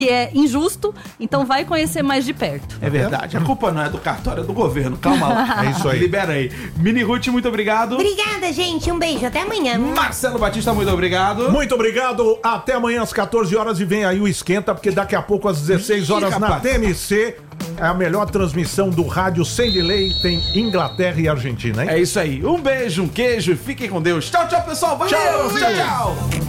é injusto, então vai conhecer mais de perto. É verdade, a culpa não é do cartório, é do governo, calma lá. É isso aí. Libera aí. Mini Ruth, muito obrigado. Obrigada, gente. Um beijo. Até amanhã. Marcelo Batista, muito obrigado. Muito obrigado, até amanhã às 14 horas e vem aí o Esquenta, porque daqui a pouco às 16 horas na TMC é a melhor transmissão do rádio sem delay, tem Inglaterra e Argentina, hein? É isso aí, um beijo, um queijo, fiquem com Deus. Tchau, tchau, pessoal, valeu, tchau, tchau.